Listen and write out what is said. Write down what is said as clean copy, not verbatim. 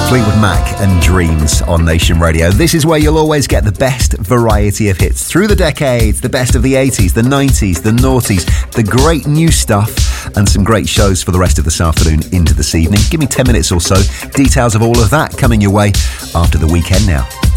Fleetwood Mac and Dreams on Nation Radio. This is where you'll always get the best variety of hits through the decades, the best of the 80s, the 90s, the noughties, the great new stuff, and some great shows for the rest of this afternoon into this evening. Give me 10 minutes or so. Details of all of that coming your way after the weekend now.